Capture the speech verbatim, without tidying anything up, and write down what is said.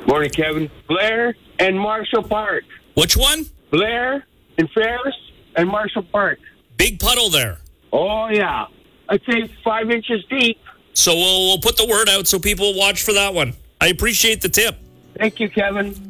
Morning, Kevin. Blair and Marshall Park. Which one? Blair and Ferris and Marshall Park. Big puddle there. Oh, yeah. I'd say five inches deep. So we'll, we'll put the word out so people watch for that one. I appreciate the tip. Thank you, Kevin.